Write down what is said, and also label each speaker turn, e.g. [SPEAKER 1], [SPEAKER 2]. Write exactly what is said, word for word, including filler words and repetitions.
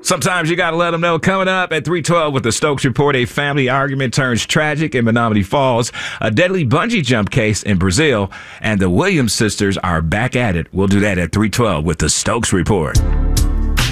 [SPEAKER 1] Sometimes you got to let them know. Coming up at three twelve with the Stokes Report, a family argument turns tragic in Menominee Falls, a deadly bungee jump case in Brazil, and the Williams sisters are back at it. We'll do that at three twelve with the Stokes Report.